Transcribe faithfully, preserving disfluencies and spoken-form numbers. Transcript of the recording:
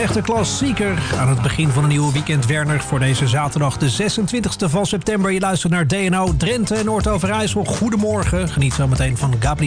echte klassieker aan het begin van een nieuwe weekend, Werner. Voor deze zaterdag de zesentwintigste van september. Je luistert naar D N O Drenthe en Noord-Overijssel. Goedemorgen. Geniet zo meteen van Gabriel